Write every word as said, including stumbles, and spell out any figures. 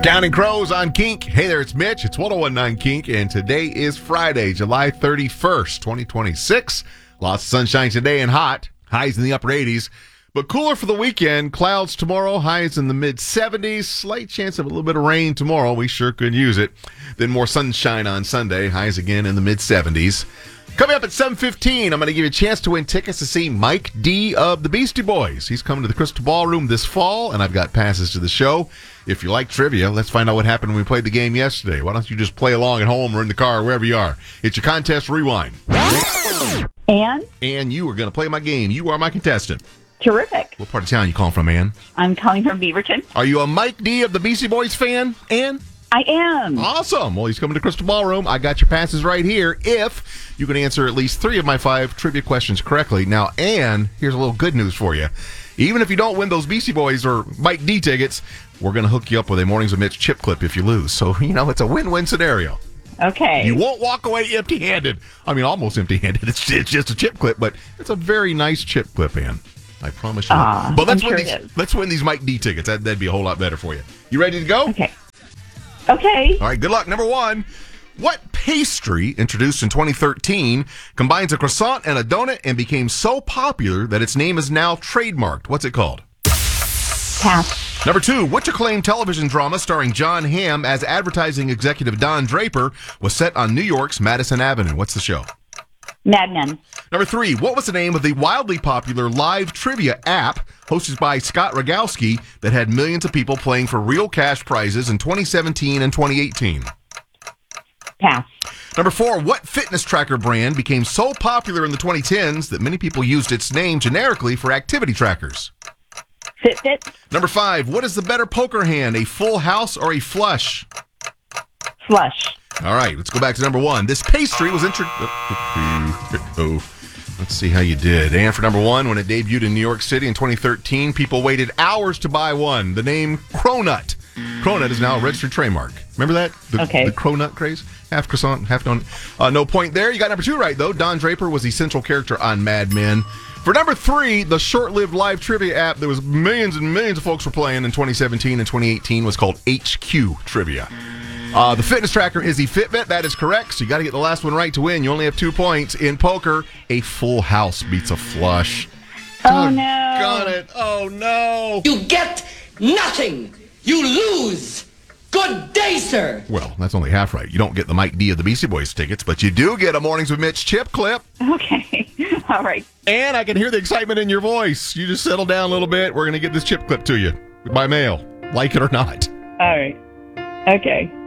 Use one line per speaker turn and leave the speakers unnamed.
Counting Crows on Kink. Hey there, it's Mitch. It's one oh one nine Kink, and today is Friday, July thirty-first, twenty twenty-six. Lots of sunshine today and hot. Highs in the upper eighties. But cooler for the weekend. Clouds tomorrow, highs in the mid-seventies. Slight chance of a little bit of rain tomorrow. We sure could use it. Then more sunshine on Sunday. Highs again in the mid-seventies. Coming up at seven fifteen, I'm going to give you a chance to win tickets to see Mike D of the Beastie Boys. He's coming to the Crystal Ballroom this fall, and I've got passes to the show. If you like trivia, let's find out what happened when we played the game yesterday. Why don't you just play along at home or in the car, wherever you are. It's your contest rewind.
Ann?
And you are going to play my game. You are my contestant.
Terrific.
What part of town are you calling from, Ann?
I'm calling from Beaverton.
Are you a Mike D of the Beastie Boys fan, Ann?
I am.
Awesome. Well, he's coming to Crystal Ballroom. I got your passes right here if you can answer at least three of my five trivia questions correctly. Now, Ann, here's a little good news for you. Even if you don't win those Beastie Boys or Mike D tickets, we're going to hook you up with a Mornings with Mitch chip clip if you lose. So, you know, it's a win-win scenario.
Okay.
You won't walk away empty-handed. I mean, almost empty-handed. It's, it's just a chip clip, but it's a very nice chip clip, Ann. I promise you.
Ah,
but let's
I'm
win
sure
these.
it is.
Let's win these Mike D tickets. That, that'd be a whole lot better for you. You ready to go?
Okay. Okay.
All right. Good luck. Number one. What pastry, introduced in twenty thirteen, combines a croissant and a donut and became so popular that its name is now trademarked? What's it called?
Pass.
Number two, which acclaimed television drama starring John Hamm as advertising executive Don Draper was set on New York's Madison Avenue? What's the show?
Mad Men.
Number three, what was the name of the wildly popular live trivia app hosted by Scott Rogowski that had millions of people playing for real cash prizes in twenty seventeen and twenty eighteen?
Pass.
Number four, what fitness tracker brand became so popular in the twenty tens that many people used its name generically for activity trackers?
Fitbit.
Number five, what is the better poker hand, a full house or a flush?
Flush.
All right, let's go back to number one. This pastry was introduced... Oh, let's see how you did. And for number one, when it debuted in New York City in twenty thirteen, people waited hours to buy one. The name Cronut. Cronut is now a registered trademark. Remember that? The,
Okay.
The Cronut craze? Half croissant, half donut. Uh, no point there. You got number two right, though. Don Draper was the central character on Mad Men. For number three, the short-lived live trivia app that was millions and millions of folks were playing in twenty seventeen and twenty eighteen was called H Q Trivia. Uh, the fitness tracker is the Fitbit. That is correct. So you got to get the last one right to win. You only have two points. In poker, a full house beats a flush.
Oh, no.
Got it. Oh, no.
You get nothing. You lose. Good day, sir.
Well, that's only half right. You don't get the Mike D of the Beastie Boys tickets, but you do get a Mornings with Mitch chip clip.
Okay. All right.
And I can hear the excitement in your voice. You just settle down a little bit. We're going to get this chip clip to you by mail, like it or not.
All right. Okay.